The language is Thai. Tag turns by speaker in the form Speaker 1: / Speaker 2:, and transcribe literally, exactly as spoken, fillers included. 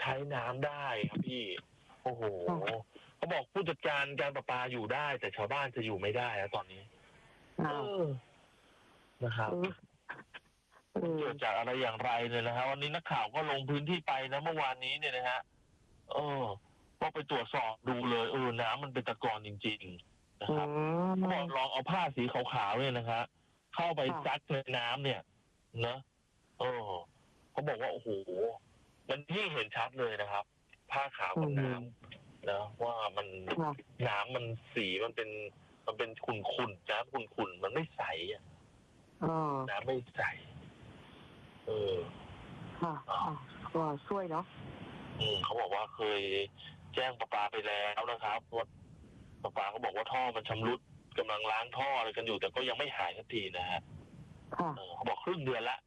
Speaker 1: ช้น้ำได้ครับพี่โอ้โหเขาบอกผู้จัดการการประปาอยู่ได้แต่ชาวบ้านจะอยู่ไม่ได้แล้วตอนนี้เออนะครับเกิดจากอะไรอย่างไรเนี่ยนะฮะวันนี้นักข่าวก็ลงพื้นที่ไปนะเมื่อวานนี้เนี่ยนะฮะเออก็ไปตรวจสอบดูเลยเออน้ำมันเป็นตะกอนจริงๆนะครับก็ลองเอาผ้าสีขาวๆเนี่ยนะฮะเข้าไปซักในน้ำเนี่ยนะเออเขาบอกว่าโอ้โหมันยิ่งเห็นชัดเลยนะครับผ้าขาวกับน้ำนะว่ามันน้ำมันสีมันเป็นมันเป็นขุ่นๆน้ำขุ่นๆมันไม่ใสอ่ะน้ำไม่ใสเออ
Speaker 2: ค่ะก็ช่วยเนาะ
Speaker 1: อืมเขาบอกว่าเคยแจ้งประปาไปแล้วนะครับว่าประปาเขาบอกว่าท่อมันชำรุดกำลังล้างท่ออะไรกันอยู่แต่ก็ยังไม่หายสักทีนะฮะเขาบอกครึ่งเดือนละ